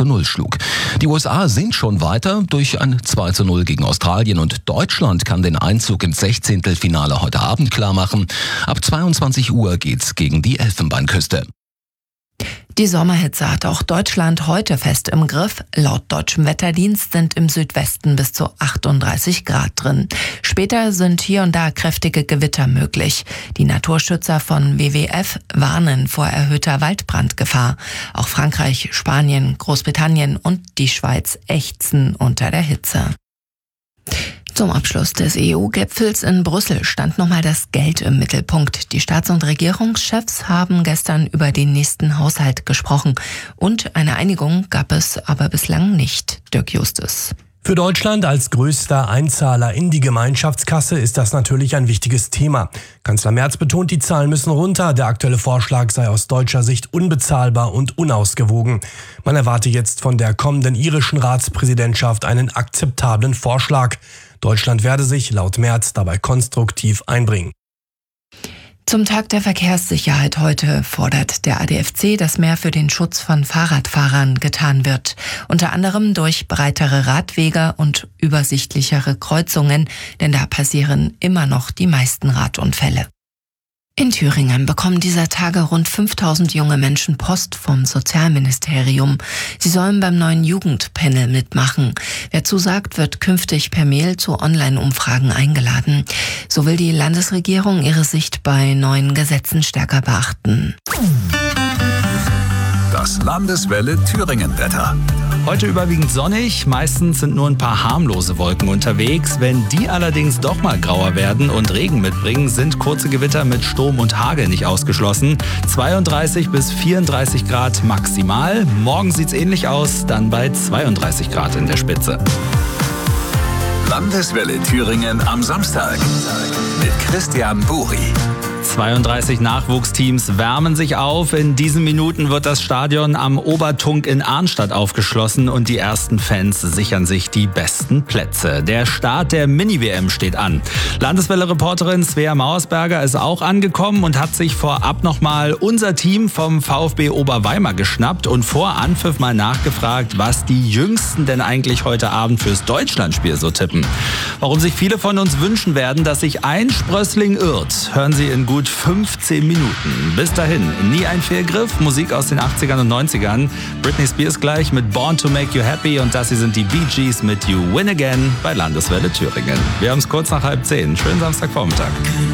2:0 schlug. Die USA sind schon weiter durch ein 2:0 gegen Australien und Deutschland kann den Einzug ins 16. Finale heute Abend klarmachen. Ab 22 Uhr geht's gegen die Elfenbeinküste. Die Sommerhitze hat auch Deutschland heute fest im Griff. Laut deutschem Wetterdienst sind im Südwesten bis zu 38 Grad drin. Später sind hier und da kräftige Gewitter möglich. Die Naturschützer von WWF warnen vor erhöhter Waldbrandgefahr. Auch Frankreich, Spanien, Großbritannien und die Schweiz ächzen unter der Hitze. Zum Abschluss des EU-Gipfels in Brüssel stand nochmal das Geld im Mittelpunkt. Die Staats- und Regierungschefs haben gestern über den nächsten Haushalt gesprochen. Und eine Einigung gab es aber bislang nicht. Dirk Justus. Für Deutschland als größter Einzahler in die Gemeinschaftskasse ist das natürlich ein wichtiges Thema. Kanzler Merz betont, die Zahlen müssen runter. Der aktuelle Vorschlag sei aus deutscher Sicht unbezahlbar und unausgewogen. Man erwarte jetzt von der kommenden irischen Ratspräsidentschaft einen akzeptablen Vorschlag. Deutschland werde sich laut Merz dabei konstruktiv einbringen. Zum Tag der Verkehrssicherheit heute fordert der ADFC, dass mehr für den Schutz von Fahrradfahrern getan wird. Unter anderem durch breitere Radwege und übersichtlichere Kreuzungen, denn da passieren immer noch die meisten Radunfälle. In Thüringen bekommen dieser Tage rund 5000 junge Menschen Post vom Sozialministerium. Sie sollen beim neuen Jugendpanel mitmachen. Wer zusagt, wird künftig per Mail zu Online-Umfragen eingeladen. So will die Landesregierung ihre Sicht bei neuen Gesetzen stärker beachten. Das Landeswelle Thüringen-Wetter. Heute überwiegend sonnig, meistens sind nur ein paar harmlose Wolken unterwegs. Wenn die allerdings doch mal grauer werden und Regen mitbringen, sind kurze Gewitter mit Sturm und Hagel nicht ausgeschlossen. 32 bis 34 Grad maximal. Morgen sieht's ähnlich aus, dann bei 32 Grad in der Spitze. Landeswelle Thüringen am Samstag mit Christian Buri. 32 Nachwuchsteams wärmen sich auf. In diesen Minuten wird das Stadion am Obertunk in Arnstadt aufgeschlossen und die ersten Fans sichern sich die besten Plätze. Der Start der Mini-WM steht an. Landeswelle-Reporterin Svea Mauersberger ist auch angekommen und hat sich vorab nochmal unser Team vom VfB Oberweimar geschnappt und vor Anpfiff mal nachgefragt, was die Jüngsten denn eigentlich heute Abend fürs Deutschlandspiel so tippen. Warum sich viele von uns wünschen werden, dass sich ein Sprössling irrt, hören Sie in gut 15 Minuten. Bis dahin, nie ein Fehlgriff. Musik aus den 80ern und 90ern. Britney Spears gleich mit Born to Make You Happy und das hier sind die Bee Gees mit You Win Again bei Landeswelle Thüringen. Wir haben es kurz nach 9:30. Schönen Samstagvormittag.